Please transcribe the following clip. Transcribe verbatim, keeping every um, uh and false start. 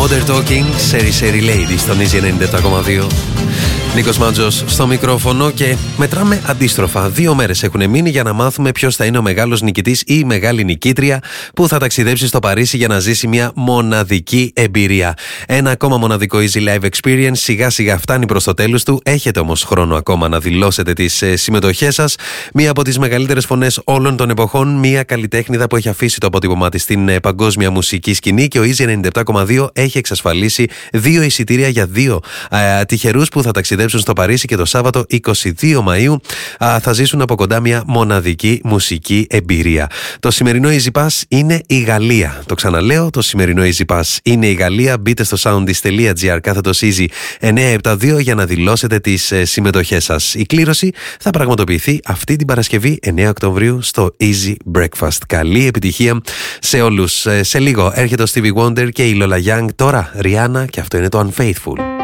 Modern Talking, Seri Seri Lady στον Easy ενενήντα επτά κόμμα δύο. Νίκος Μάντζος στο μικρόφωνο και μετράμε αντίστροφα. Δύο μέρες έχουν μείνει για να μάθουμε ποιος θα είναι ο μεγάλος νικητής ή η μεγάλη νικήτρια που θα ταξιδέψει στο Παρίσι για να ζήσει μια μοναδική εμπειρία. Ένα ακόμα μοναδικό Easy Live Experience σιγά σιγά φτάνει προς το τέλος του. Έχετε όμως χρόνο ακόμα να δηλώσετε τις ε, συμμετοχές σας. Μία από τις μεγαλύτερες φωνές όλων των εποχών, μία καλλιτέχνηδα που έχει αφήσει το αποτύπωμά της στην ε, παγκόσμια μουσική σκηνή, και ο Easy ενενήντα επτά κόμμα δύο έχει εξασφαλίσει δύο εισιτήρια για δύο ε, τυχερούς που θα ταξιδέψουν στο Παρίσι και το Σάββατο είκοσι δύο Μαΐου α, θα ζήσουν από κοντά μια μοναδική μουσική εμπειρία. Το σημερινό Easy Pass είναι η Γαλλία. Το ξαναλέω, το σημερινό Easy Pass είναι η Γαλλία. Μπείτε στο soundis.gr κάθετος Easy εννιακόσια εβδομήντα δύο για να δηλώσετε τις ε, συμμετοχές σας. Η κλήρωση θα πραγματοποιηθεί αυτή την Παρασκευή εννέα Οκτωβρίου στο Easy Breakfast. Καλή επιτυχία σε όλους. Ε, σε λίγο έρχεται ο Stevie Wonder και η Lola Young. Τώρα Rihanna και αυτό είναι το Unfaithful.